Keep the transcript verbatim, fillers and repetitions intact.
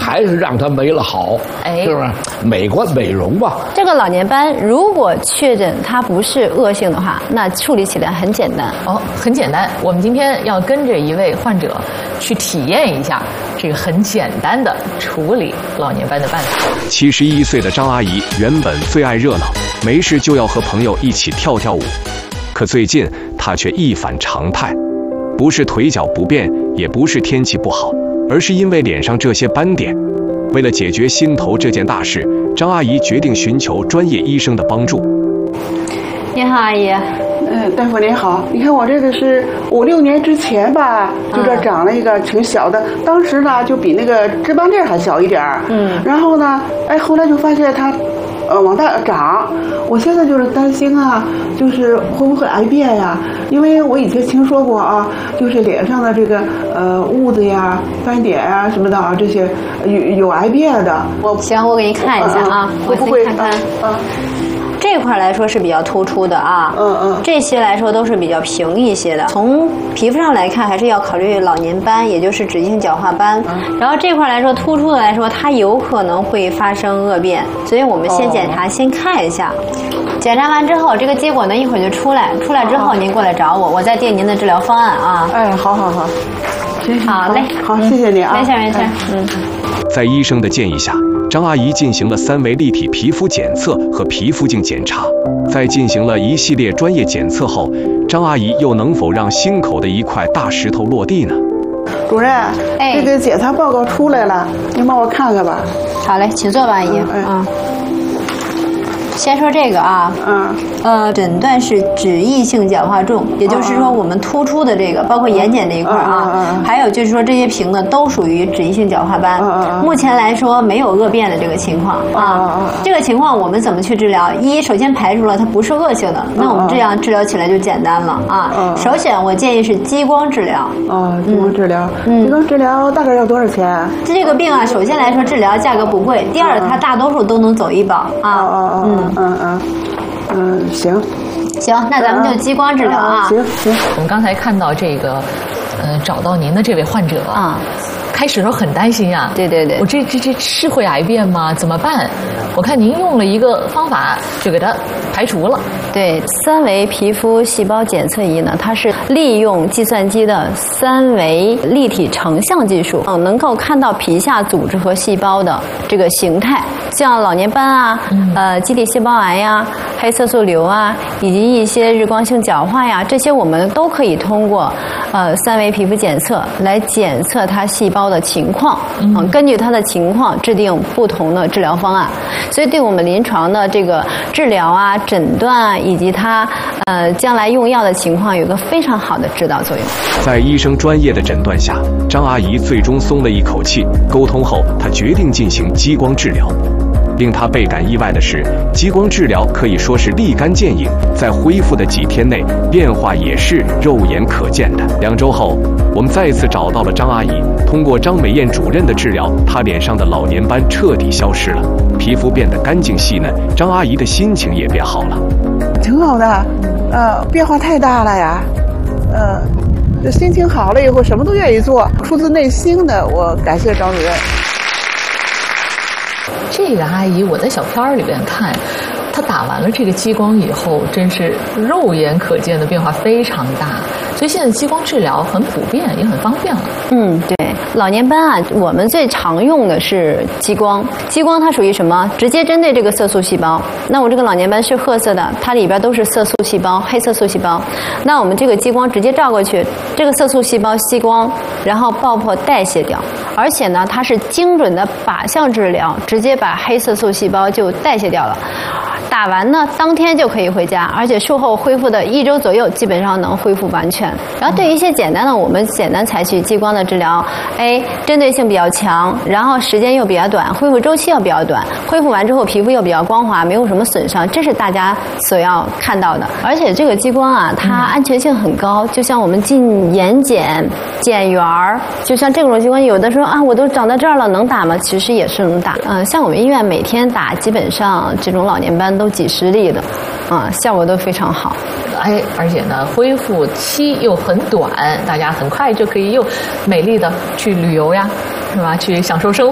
还是让它没了好，哎，是不是？美观美容吧。 这个老年斑如果确诊它不是恶性的话，那处理起来很简单哦，很简单。我们今天要跟着一位患者去体验一下这个很简单的处理老年斑的办法。 七十一岁的张阿姨原本最爱热闹，没事就要和朋友一起跳跳舞，可最近她却一反常态，不是腿脚不便，也不是天气不好，而是因为脸上这些斑点。为了解决心头这件大事，张阿姨决定寻求专业医生的帮助。 你好，阿姨。 嗯，大夫您好，你看我这个是五六年之前吧，就这长了一个挺小的，嗯、当时呢就比那个脂斑垫还小一点儿。嗯，然后呢，哎，后来就发现它，呃，往大长。我现在就是担心啊，就是会不会癌变呀？因为我以前听说过啊，就是脸上的这个呃痦子呀、斑点啊什么的啊，这些有有癌变的。 我行，我给你看一下啊， 嗯、会不会看看啊？ 嗯这块来说是比较突出的啊，嗯嗯，这些来说都是比较平一些的。从皮肤上来看，还是要考虑老年斑，也就是脂溢性角化斑。嗯、然后这块来说，突出的来说，它有可能会发生恶变，所以我们先检查，哦、先看一下。检查完之后，这个结果呢一会儿就出来，出来之后您过来找我，我再定您的治疗方案啊。 哎，好好好， 好嘞， 好，谢谢你啊， 没事没事，嗯。 在医生的建议下，张阿姨进行了三维立体皮肤检测和皮肤镜检查。在进行了一系列专业检测后，张阿姨又能否让心口的一块大石头落地呢？ 主任，哎，这个检查报告出来了，您帮我看看吧。 好嘞，请坐吧，阿姨。嗯。哎嗯先说这个啊，嗯，呃，诊断是脂溢性角化重，也就是说我们突出的这个，包括眼睑这一块啊，还有就是说这些瓶呢都属于脂溢性角化斑。目前来说没有恶变的这个情况啊。这个情况我们怎么去治疗？一，首先排除了它不是恶性的，那我们这样治疗起来就简单了啊。首选我建议是激光治疗。 啊，激光治疗，激光治疗大概要多少钱？ 这个病啊，首先来说治疗价格不贵，第二它大多数都能走医保啊。嗯。 嗯嗯嗯，行， 行，那咱们就激光治疗啊。 行行。 我们刚才看到这个，呃，找到您的这位患者啊，开始时候很担心啊。 对对对。 我这这这是会癌变吗？怎么办？我看您用了一个方法，就给它排除了。 对，三维皮肤细胞检测仪呢，它是利用计算机的三维立体成像技术，嗯，能够看到皮下组织和细胞的这个形态，像老年斑啊，嗯、呃，基底细胞癌呀、黑色素瘤啊，以及一些日光性角化呀，这些我们都可以通过呃三维皮肤检测来检测它细胞的情况，嗯，嗯根据它的情况制定不同的治疗方案，所以对我们临床的这个治疗啊、诊断啊。以及它呃将来用药的情况有个非常好的指导作用。 在医生专业的诊断下，张阿姨最终松了一口气。沟通后，她决定进行激光治疗。令她倍感意外的是，激光治疗可以说是立竿见影，在恢复的几天内，变化也是肉眼可见的。两周后，我们再次找到了张阿姨。通过张美艳主任的治疗，她脸上的老年斑彻底消失了，皮肤变得干净细嫩，张阿姨的心情也变好了。 挺好的，呃，变化太大了呀，呃，这心情好了以后，什么都愿意做，出自内心的，我感谢张主任。 这个阿姨，我在小片儿里边看，她打完了这个激光以后，真是肉眼可见的变化非常大。所以现在激光治疗很普遍，也很方便了。 嗯，对，老年斑啊，我们最常用的是激光。激光它属于什么？直接针对这个色素细胞。那我这个老年斑是褐色的，它里边都是色素细胞、黑色素细胞。那我们这个激光直接照过去，这个色素细胞吸光，然后爆破代谢掉。而且呢，它是精准的靶向治疗，直接把黑色素细胞就代谢掉了。打完呢，当天就可以回家，而且术后恢复的一周左右，基本上能恢复完全。然后对于一些简单的，我们简单采取激光的治疗，哎，针对性比较强，然后时间又比较短，恢复周期又比较短，恢复完之后皮肤又比较光滑，没有什么损伤，这是大家所要看到的。而且这个激光啊，它安全性很高，就像我们进眼睑、睑缘儿，就像这种激光，有的时候啊，我都长到这儿了，能打吗？其实也是能打。嗯、呃，像我们医院每天打，基本上这种老年斑都几十例的，啊、嗯，效果都非常好。 哎，而且呢，恢复期又很短，大家很快就可以又美丽的去旅游呀，是吧？去享受生活。